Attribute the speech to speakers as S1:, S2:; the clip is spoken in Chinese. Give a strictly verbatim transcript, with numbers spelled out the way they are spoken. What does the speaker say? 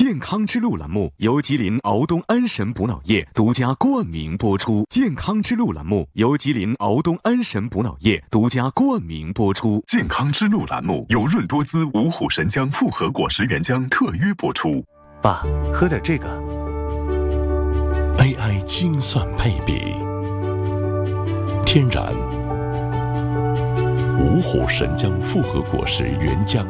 S1: 健康之路栏目由吉林敖东安神补脑液独家冠名播出。健康之路栏目由吉林敖东安神补脑液独家冠名播出。
S2: 健康之路栏目由润多滋五虎神姜复合果实原浆特约播出。
S3: 爸，喝点这个。
S4: A I 精算配比，天然五虎神姜复合果实原浆。